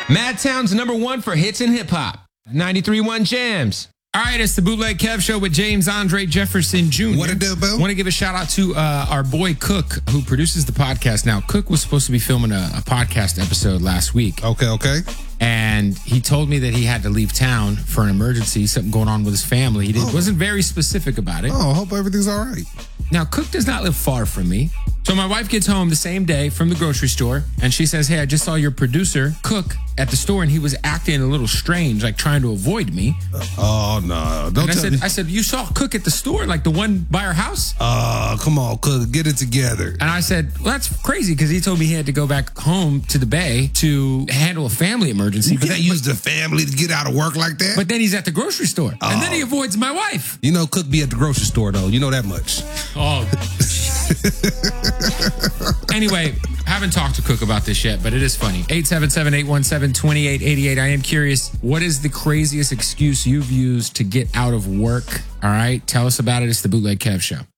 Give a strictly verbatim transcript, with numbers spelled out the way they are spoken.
Madtown's number one for hits and hip hop. ninety-three point one Jams. All right, it's the Bootleg Kev Show with James Andre Jefferson Junior What it do, boo? Want to give a shout out to uh, our boy Cook, who produces the podcast. Now, Cook was supposed to be filming a, a podcast episode last week. Okay, okay. And he told me that he had to leave town for an emergency, something going on with his family. He did, Oh. wasn't very specific about it. Oh, I hope everything's all right. Now, Cook does not live far from me. So my wife gets home the same day from the grocery store, and she says, hey, I just saw your producer, Cook, at the store, and he was acting a little strange, like trying to avoid me. Oh, no. Don't And I tell said, me. I said, you saw Cook at the store, like the one by our house? Oh, come on, Cook. Get it together. And I said, well, that's crazy, because he told me he had to go back home to the Bay to handle a family emergency. You But, can't then, use the family to get out of work like that. but then he's at the grocery store, and then he Oh. avoids my wife. You know, Cook be at the grocery store, though. You know that much. Oh. Anyway, haven't talked to Cook about this yet, but it is funny. eight seven seven, eight one seven, two eight eight eight. I am curious, what is the craziest excuse you've used to get out of work? All right, tell us about it. It's the Bootleg Kev Show.